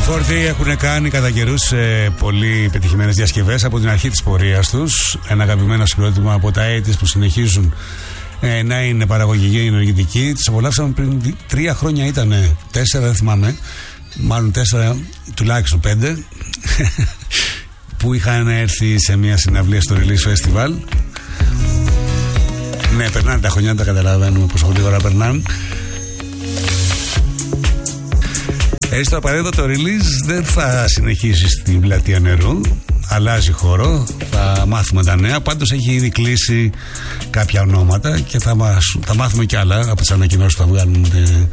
Φόρτοι έχουν κάνει κατά καιρούς πολύ πετυχημένες διασκευές από την αρχή της πορείας τους. Ένα αγαπημένο συγκρότημα από τα AIDS που συνεχίζουν να είναι παραγωγική και ενεργητική. Τις απολαύσαμε πριν 3 χρόνια, ήταν 4, δεν θυμάμαι. Μάλλον 4, τουλάχιστον 5. Που είχαν έρθει σε μια συναυλία στο Release Festival. Ναι, περνάνε τα χρονιά, τα καταλαβαίνουμε πόσο γρήγορα περνάνε. Στο απαραίτητο το release δεν θα συνεχίσει στην Πλατεία Νερού. Αλλάζει χώρο, θα μάθουμε τα νέα. Πάντως έχει ήδη κλείσει κάποια ονόματα και θα μάθουμε κι άλλα από τις ανακοινώσεις που θα βγάλουν